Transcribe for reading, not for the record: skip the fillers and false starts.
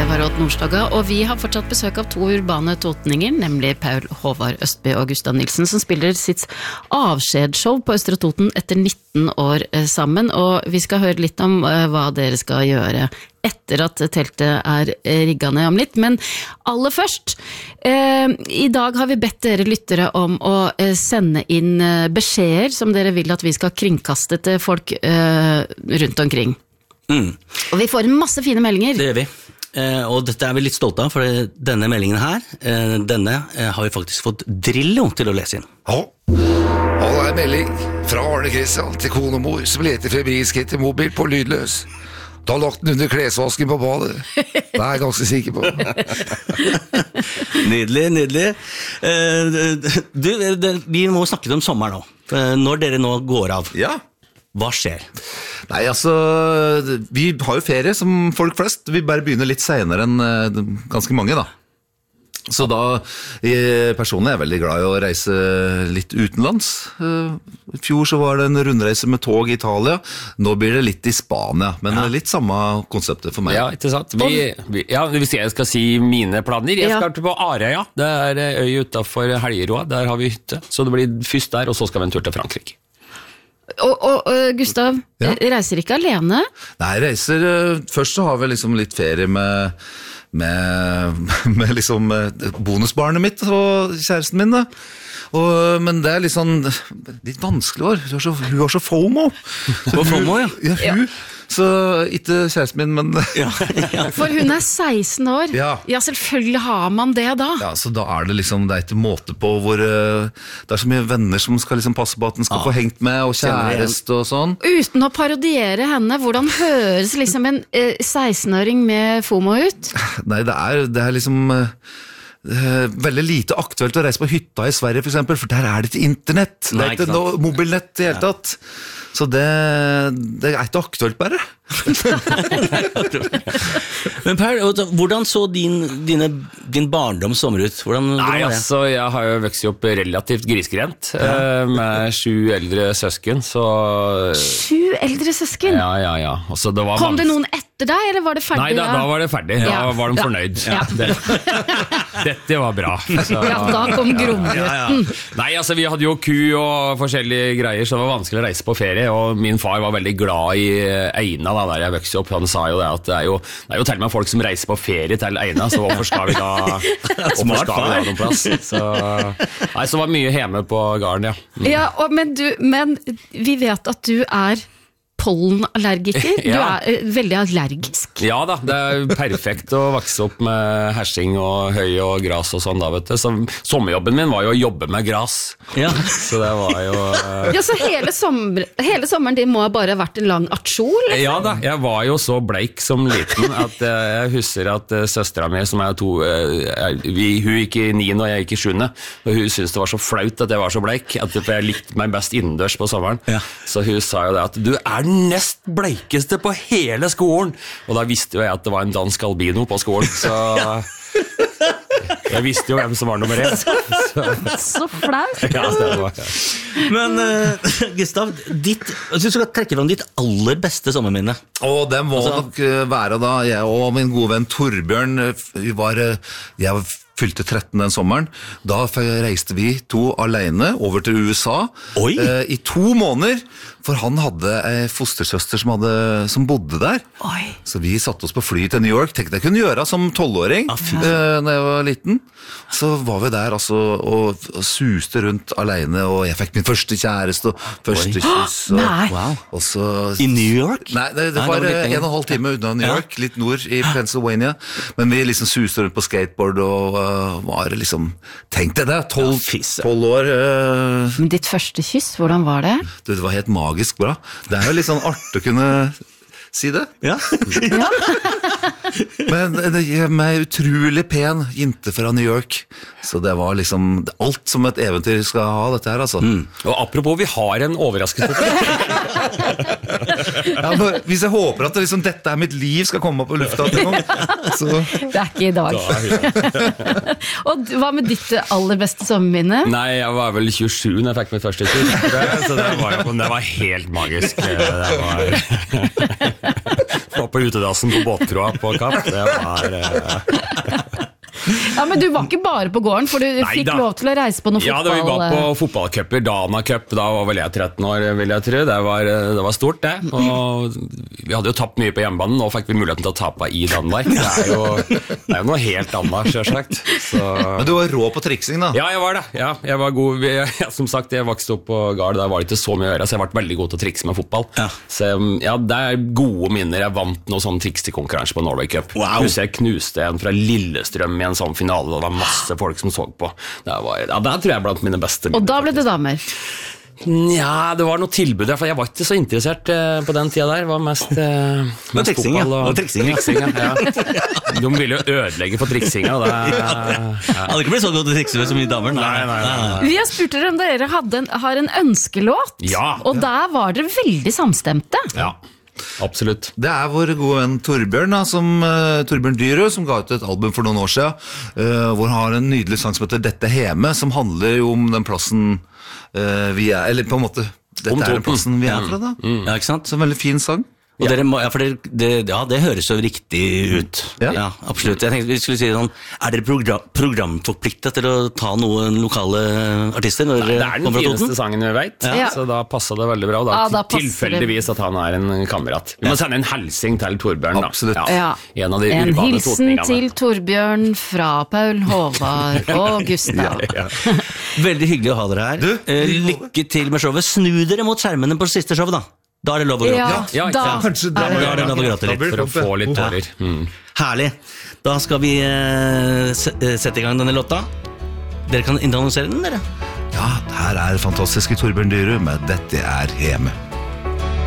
var Odd Nordstoga, og vi har fortsatt besøk av to urbane totninger, nemlig Paul Håvard Østby og Gustav Nilsen, som spiller sitt avskjedsshow på Østre Toten etter 19 år sammen, og vi skal høre litt om hva dere skal gjøre etter at teltet rigget ned om litt. Men aller først, i dag har vi bedt dere lyttere om å sende inn beskjeder som dere vil at vi skal kringkaste til folk rundt omkring. Og vi får en masse fine meldinger. Det gjør vi, og dette vi litt stolte av, for denne meldingen her, denne har vi faktisk fått Drillo til å lese inn. Ja, det en melding fra Arne Kristian til konemor som leter febrilsk etter mobil på lydløs. Du har lagt den under klesvasken på badet. Det jeg ganske sikker på. Nydelig. Vi må snakke om sommeren nå. Når dere nå går av, hva skjer? Nei, altså, vi har jo ferie som folk flest. Vi bare begynner litt senere enn ganske mange da. Så da, personlig er jeg veldig glad i å reise litt utenlands. I fjor så var det en rundreise med tog i Italia. Nå blir det litt i Spania, men litt samme konseptet for meg. Ja, ikke sant? Hvis jeg skal si mine planer, jeg skal til på Arøya. Det øy utenfor Helgeroa, der har vi hytte. Så det blir først der, og så skal vi en tur til Frankrike. Og Gustav, reiser ikke alene? Nei, jeg reiser, først så har vi liksom litt ferie med liksom bonusbarnet mitt og kjæresten min da. Men det litt sånn litt vanskelig år. Hun har så FOMO. FOMO, ja. Så ikke kjæresten min, men For hun 16 år. Ja, selvfølgelig har man det da. Ja, så da det liksom, det ikke måte på hvor det så mye venner som skal liksom passe på at den skal få hengt med, og kjærest og sånn. Uten å parodiere henne, hvordan høres liksom en 16-åring med FOMO ut? Nei, det liksom veldig lite aktuelt å reise på hytta i Sverige for eksempel, for der det ikke internett, det ikke noe mobilnett i hele tatt. Så det ikke aktuelt bare. Men Per, hvordan så din barndom sommer ut? Hvordan Nei, var det? altså, jeg har jo vokst opp relativt grisgrendt, med 7 eldre søsken, så... 7 eldre søsken? Ja. Altså, det var Kom det noen etter deg, eller var det ferdig? Nei, da var det ferdig. Da var de fornøyd. Dette var bra. Så... Ja, da kom gromrøtten. Nei, altså, vi hadde jo ku og forskjellige greier, så det var vanskelig å reise på ferie, og min far var veldig glad i Eina, da, der jeg vokste opp. Han sa jo det at det jo til og med folk som reiser på ferie til Eina, så hvorfor skal vi da noen plass? Så det var mye hjemme på gården, Ja, men vi vet at du pollenallergiker. Du veldig allergisk. Ja da, det perfekt å vokse opp med hersing og høy og gras og sånn da, vet du. Så sommerjobben min var jo å jobbe med gras. Så det var jo... Ja, så hele sommeren din må ha bare vært en lang aksjon, liksom? Ja da, jeg var jo så bleik som liten at jeg husker at søstera mi, som to... hun gikk i 9. og jeg gikk i 7. Og hun syntes det var så flaut at jeg var så bleik, at jeg likte meg best innendørs på sommeren. Så hun sa jo det at du nest bleikeste på hele skolen. Og da visste jo jeg at det var en dansk albino på skolen, så jeg visste jo hvem som var nummer 1. Så flaut. Ja, det var Men Gustav, du skal trekke fram ditt aller beste sommerminne. Og det må nok være da, jeg og min gode venn Torbjørn, jeg fylte 13 den sommeren. Da reiste vi 2 alene over til USA i 2 måneder, for han hadde en fostersøster som bodde der. Så vi satte oss på fly til New York, tenkte jeg kunne gjøre som 12-åring når jeg var liten. Så var vi der altså, og suste rundt alene, og jeg fikk min første kjæreste og første kyss. Og så, I New York? Nei, det var 1,5 time unna New York, litt nord i Pennsylvania. Men vi liksom suste rundt på skateboard og var liksom, tenkte det, 12 år. Men ditt første kyss, hvordan var det? Det var helt magisk bra. Det jo litt sånn artig å kunne si det. Ja. Men med utrolig pen jente fra New York. Så det var liksom alt som et eventyr skal ha dette her, altså. Og apropos, vi har en overraskelse. Hvis jeg håper at liksom, dette mitt liv skal komme på lufta til noen, så... Det ikke i dag. Og hva med ditt aller beste sommerminne? Nei, jeg var vel 27 når jeg fikk mitt første tur. Så det var helt magisk. Det var Var på utedassen på båtkroa på Kapp. Det var... Ja, men du var ikke bare på gården, for du fikk lov til å reise på noe fotball. Ja, da vi var på fotballcuper, Dana Cup, da var vel jeg 13 år, vil jeg tro. Det var stort, det. Og vi hadde jo tapt mye på hjemmebanen, nå fikk vi muligheten til å tape i Danmark. Det er jo noe helt annet, selvsagt. Men du var rå på triksing, da? Ja, jeg var det. Ja, jeg var god. Som sagt, jeg vokste opp på Gard, der var det ikke så mye å gjøre, så jeg ble veldig god til å trikse med fotball. Ja. Så ja, det er gode minner. Jeg vant noen sånn trikskonkurranse på Norway Cup. Wow. Husker jeg knuste en fra Lillestrøm i en sånn finale, og det var masse folk som så på. Det tror jeg blant mine beste. Og da ble det damer? Ja, det var noe tilbud, for jeg var ikke så interessert på den tida der. Det var mest fotball og triksing. Ja. De ville jo ødelegge for triksinga. Hadde ikke blitt så godt å trikse med så mye damer. Nei. Vi har spurt dere om dere har en ønskelåt, og der var dere veldig samstemte. Ja. Absolutt. Det er vår gode venn Torbjørn, Torbjørn Dyrø, som ga ut et album for noen år siden, hvor han har en nydelig sang som heter Dette Heme, som handler jo om den plassen vi er, eller på en måte, dette er den plassen vi er fra da. Ja, ikke sant? Så en veldig fin sang. Og dere må, det høres jo riktig ut. Ja, absolutt. Jeg tenkte vi skulle si sånn, er dere programforpliktet til å ta noen lokale artister? Nei, det er den fineste sangen vi vet, så da passer det veldig bra. Da tilfeldigvis at han er en kamerat. Vi må sende en hilsing til Torbjørn. Absolutt. Ja. En hilsen til Torbjørn fra Paul, Håvard og Gustav. Veldig hyggelig å ha dere her. Lykke til med showet. Snu dere mot skjermene på siste show da. Da er det lov å gråte. Kanskje da er det lov å gråte litt. For å få litt tårer. Herlig. Da skal vi sette i gang denne låta. Dere kan introdusere den, dere. Ja, her er fantastiske Torbjørn Dyrø med Dette er Heme.